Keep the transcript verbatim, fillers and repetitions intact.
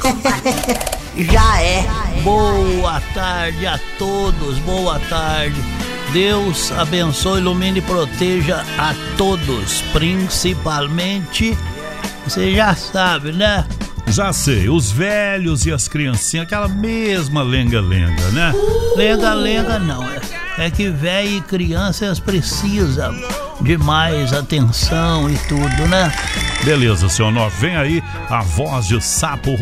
Já é. Boa tarde a todos, boa tarde. Deus abençoe, ilumine e proteja a todos, principalmente, você já sabe, né? Já sei, os velhos e as criancinhas, aquela mesma lenga-lenga, né? Lenga-lenga não, é, é que velho e crianças precisam de mais atenção e tudo, né? Beleza, seu nó, vem aí a voz de sapo